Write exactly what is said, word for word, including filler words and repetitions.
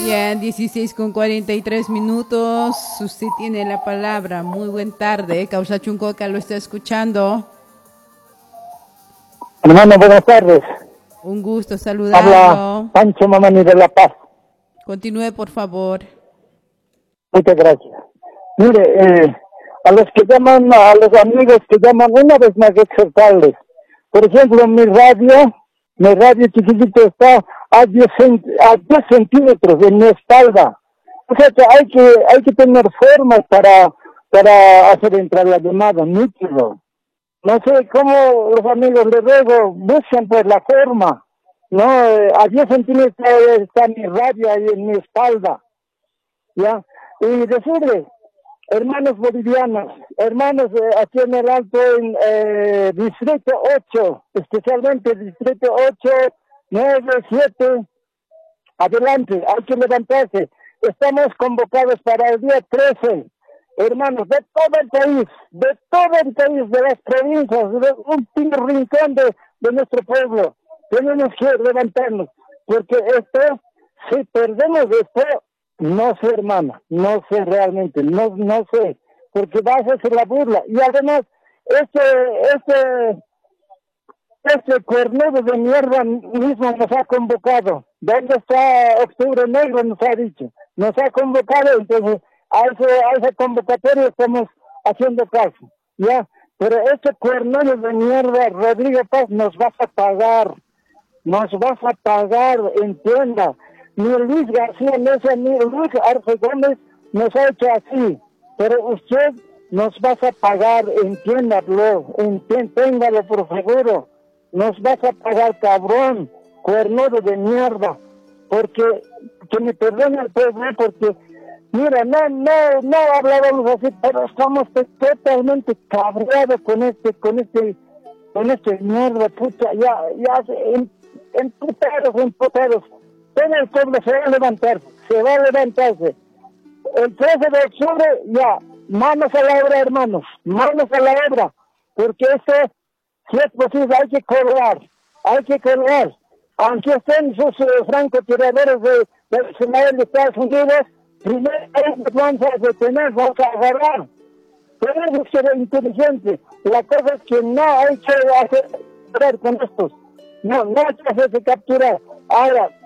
Bien, dieciséis con cuarenta y tres minutos. Usted tiene la palabra. Muy buen tarde. Causa Chuncoca lo está escuchando. Hermano, buenas tardes. Un gusto Habla saludarlo. Pancho Mamani de La Paz. Continúe, por favor. Muchas gracias. Mire, eh, a los que llaman, a los amigos que llaman, una vez más exhortarles. Por ejemplo, mi radio, mi radio chiquitito está a diez, a diez centímetros de mi espalda. O sea que hay que, hay que tener formas para, para hacer entrar la llamada, nítido. No sé cómo los amigos de luego buscan pues la forma, ¿no? Eh, a diez centímetros está mi radio ahí en mi espalda, ¿ya? Y decirle, hermanos bolivianos, hermanos eh, aquí en el Alto, en eh, Distrito ocho, especialmente Distrito ocho, nueve, siete, adelante, hay que levantarse. Estamos convocados para el día trece, hermanos, de todo el país, de todo el país, de las provincias, de un rincón de, de nuestro pueblo. Tenemos que levantarnos, porque esto, si perdemos esto, no sé, hermana, no sé realmente, no, no sé, porque vas a hacer la burla. Y además, este, este, este cuernudo de mierda mismo nos ha convocado. ¿Dónde está Octubre Negro? Nos ha dicho. Nos ha convocado, entonces a, ese, a esa convocatoria estamos haciendo caso. ¿Ya? Pero este cuernudo de mierda, Rodrigo Paz, nos vas a pagar. Nos vas a pagar, entienda. Ni Luis García Mesa, ni Luis Arce Gómez nos ha hecho así. Pero usted nos vas a pagar, entiéndalo, téngalo por seguro. Nos vas a pagar, cabrón, cuernudo de mierda, porque, que me perdone el pueblo, porque, mira, no, no, no hablábamos así, pero estamos totalmente cabreados con este, con este, con este mierda, puta, ya, ya, en, emputados, emputados. Todo el pueblo se va a levantar, se va a levantarse. El trece de octubre, ya, manos a la obra, hermanos, manos a la obra, porque esto, si es posible, hay que colgar, hay que colgar. Aunque estén sus uh, francotiradores de, de Israel de Estados Unidos, primero vamos a detener, vamos a agarrar. Tenemos que ser inteligentes. La cosa es que no hay que hacer con estos. No, no hay que hacerse capturar. Ahora,